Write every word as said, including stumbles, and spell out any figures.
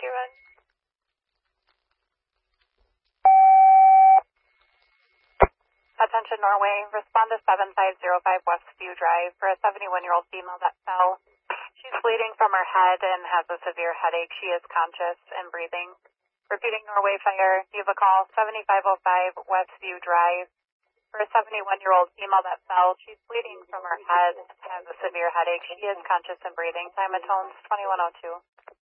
run. Attention Norway, respond to seven five zero five Westview Drive for a seventy-one-year-old female that fell. She's bleeding from her head and has a severe headache. She is conscious and breathing. Repeating Norway Fire, you have a call seven five zero five Westview Drive for a seventy-one-year-old female that fell. She's bleeding from her head, has a severe headache. She is conscious and breathing. Time of tones twenty-one oh two.